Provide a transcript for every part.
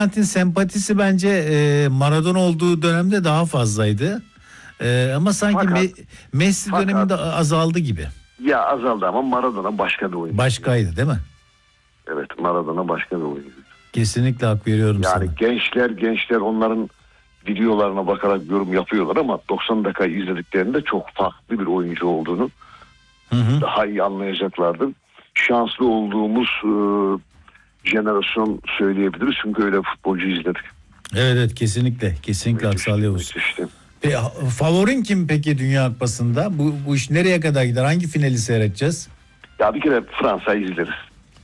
Arjantin sempatisi bence Maradona olduğu dönemde daha fazlaydı. Ama sanki Messi döneminde azaldı gibi. Ya azaldı ama Maradona başka bir oyuncu. Başkaydı değil mi? Evet, Maradona başka bir oyuncu. Kesinlikle hak veriyorum sana. Yani gençler onların videolarına bakarak yorum yapıyorlar ama 90 dakika izlediklerinde çok farklı bir oyuncu olduğunu daha iyi anlayacaklardır. Şanslı olduğumuz jenerasyon söyleyebiliriz çünkü öyle futbolcu izledik. Evet kesinlikle Aksal Yavuz. Favorin kim peki Dünya Kupası'nda? Bu iş nereye kadar gider? Hangi finali seyredeceğiz? Ya bir kere Fransa'yı izleriz.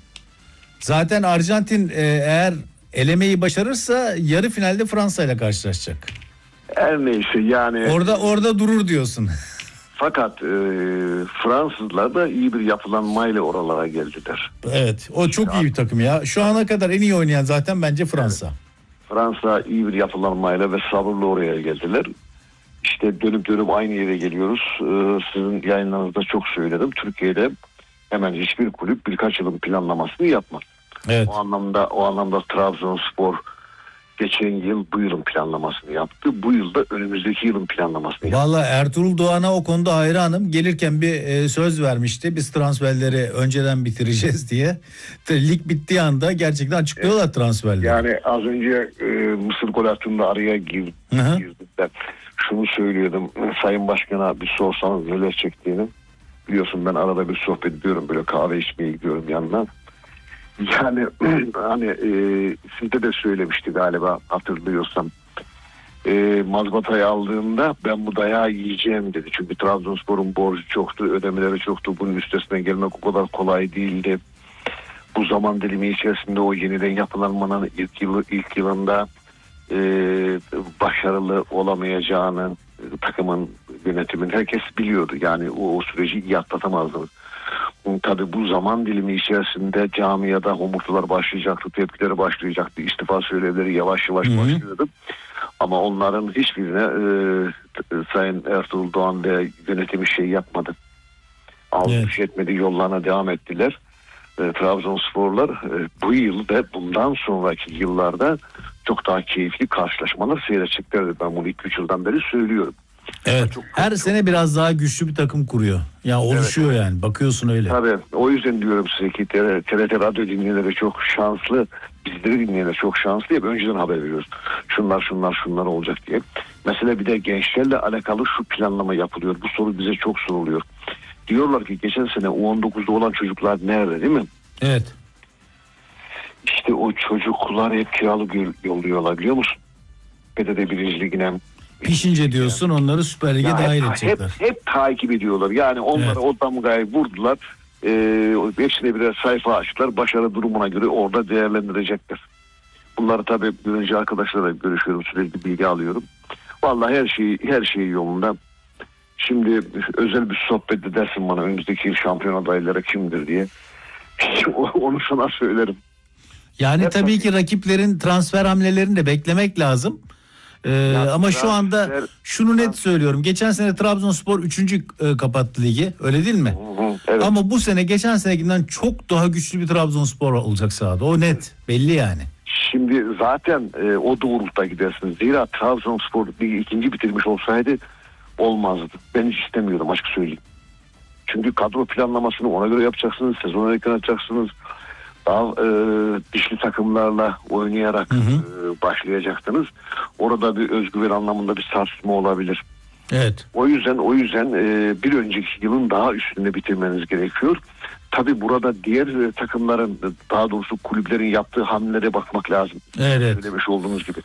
Zaten Arjantin eğer elemeyi başarırsa yarı finalde Fransa ile karşılaşacak. Her neyse yani. Orada durur diyorsun. Fakat Fransızlar da iyi bir yapılanmayla oralara geldiler. Evet, o çok iyi bir takım ya. Şu ana kadar en iyi oynayan zaten bence Fransa. Evet. Fransa iyi bir yapılanmayla ve sabırla oraya geldiler. İşte dönüp aynı yere geliyoruz. Sizin yayınlarınızda çok söyledim. Türkiye'de hemen hiçbir kulüp birkaç yılın planlamasını yapmaz. Evet. O anlamda Trabzonspor geçen yıl bu yılın planlamasını yaptı. Bu yılda önümüzdeki yılın planlamasını yaptı. Vallahi Ertuğrul Doğan'a o konuda hayranım. Gelirken bir söz vermişti. Biz transferleri önceden bitireceğiz diye. Lig bittiği anda gerçekten açıklıyorlar transferleri. Yani az önce Mısır gol attığında araya girdim. Şunu söylüyordum. Sayın Başkan'a bir sorsanız neler çektiğini. Biliyorsun ben arada bir sohbet ediyorum. Böyle kahve içmeye gidiyorum yanına. Yani hani sizde de söylemişti galiba hatırlıyorsam. Mazbatayı aldığında ben bu dayağı yiyeceğim dedi. Çünkü Trabzonspor'un borcu çoktu, ödemeleri çoktu. Bunun üstesinden gelmek o kadar kolay değildi. Bu zaman dilimi içerisinde o yeniden yapılanmanın ilk yılında başarılı olamayacağını takımın, yönetimin herkes biliyordu. Yani o süreci iyi atlatamazdı. Tabii bu zaman dilimi içerisinde camiada homurtular başlayacaktı, tepkileri başlayacaktı, istifa söylevleri yavaş yavaş başlıyordu. Ama onların hiçbirine Sayın Ertuğrul Doğan ve yönetimi şey yapmadı. Almış etmedi, yollarına devam ettiler. Trabzonsporlar bu yıl ve bundan sonraki yıllarda çok daha keyifli karşılaşmalar seyredeceklerdi. Ben bunu 2-3 yıldan beri söylüyorum. Evet. Her sene biraz daha güçlü bir takım kuruyor. Ya oluşuyor yani. Bakıyorsun öyle. Tabii. O yüzden diyorum size ki TRT Radyo dinleyenleri çok şanslı. Bizleri dinleyenler çok şanslı diye önceden haber veriyoruz. Şunlar olacak diye. Mesela bir de gençlerle alakalı şu planlama yapılıyor. Bu soru bize çok soruluyor. Diyorlar ki geçen sene U19'da olan çocuklar nerede değil mi? Evet. İşte o çocuklar hep kiralık yolluyorlar biliyor musun? PTT 1. Ligine. Pişince diyorsun onları Süper Lig'e dahil edecekler. Hep takip ediyorlar. Yani onları o damgayı vurdular. Hepsine birer sayfa açtılar. Başarı durumuna göre orada değerlendirecekler. Bunları tabii birinci arkadaşlarla görüşüyorum. Sürekli bilgi alıyorum. Vallahi her şey yolunda. Şimdi özel bir sohbet edersin bana önümüzdeki yıl şampiyon adayları kimdir diye. Onu sana söylerim. Yani tabii ki rakiplerin transfer hamlelerini de beklemek lazım. Ama şu anda şunu net söylüyorum. Geçen sene Trabzonspor 3. kapattı ligi. Öyle değil mi? Evet. Ama bu sene geçen senekinden çok daha güçlü bir Trabzonspor olacak sahada. O net. Belli yani. Şimdi zaten o doğrultuda gidersiniz. Zira Trabzonspor ligi 2. bitirmiş olsaydı olmazdı. Ben hiç istemiyorum açık söyleyeyim. Çünkü kadro planlamasını ona göre yapacaksınız. Sezonu yapacaksınız. Daha dişli takımlarla oynayarak başlayacaktınız. Orada bir özgüven anlamında bir sarsma olabilir. Evet. O yüzden bir önceki yılın daha üstünde bitirmeniz gerekiyor. Tabii burada diğer takımların, daha doğrusu kulüplerin yaptığı hamlelere bakmak lazım. Evet. Söylemiş olduğunuz gibi.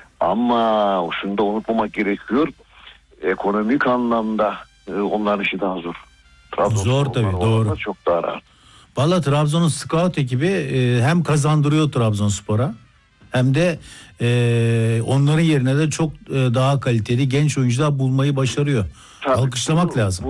Ama şunu da unutmamak gerekiyor. Ekonomik anlamda onların işi daha zor. Zor tabii, doğru. Çok daha rahat. Valla Trabzon'un scout ekibi hem kazandırıyor Trabzonspor'a hem de onların yerine de çok daha kaliteli genç oyuncular bulmayı başarıyor. Tabii, alkışlamak lazım.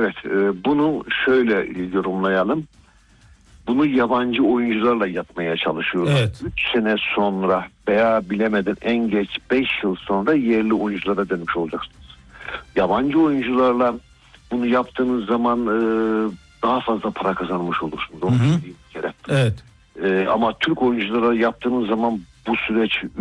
Bunu şöyle yorumlayalım. Bunu yabancı oyuncularla yapmaya çalışıyorlar. Evet. 3 sene sonra veya bilemedin en geç 5 yıl sonra yerli oyunculara dönmüş olacaksınız. Yabancı oyuncularla bunu yaptığınız zaman daha fazla para kazanmış olursunuz. Onu söyleyeyim bir kere. Evet. Ama Türk oyunculara yaptığınız zaman bu süreç